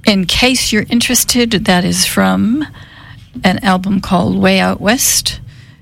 in case you're interested, that is from an album called Way Out West.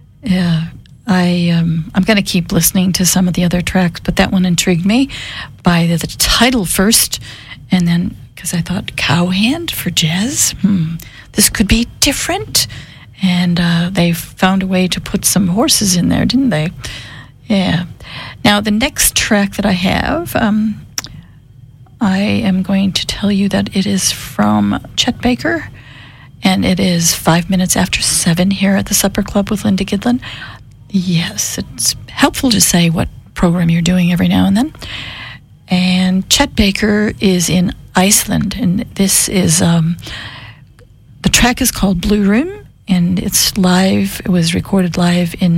I'm going to keep listening to some of the other tracks, but that one intrigued me by the title first, and then because I thought cowhand for jazz, this could be different, and they found a way to put some horses in there, didn't they? Yeah. Now the next track that I have, I am going to tell you that it is from Chet Baker, and it is 5 minutes after 7 here at the Supper Club with Linda Gidlin. Yes, it's helpful to say what program you're doing every now and then. And Chet Baker is in Iceland, and this is, the track is called Blue Room, and it's live. It was recorded live in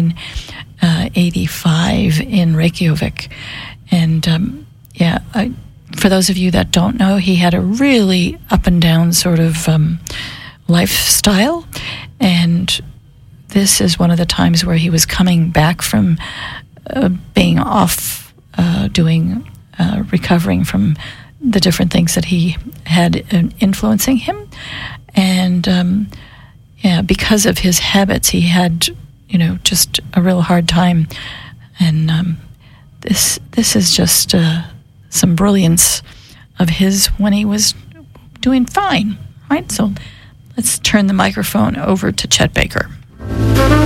1985 in Reykjavik. And, for those of you that don't know, he had a really up and down sort of lifestyle, and this is one of the times where he was coming back from being off, recovering from the different things that he had influencing him. And, because of his habits, he had, just a real hard time. And this is just some brilliance of his when he was doing fine, right? So let's turn the microphone over to Chet Baker.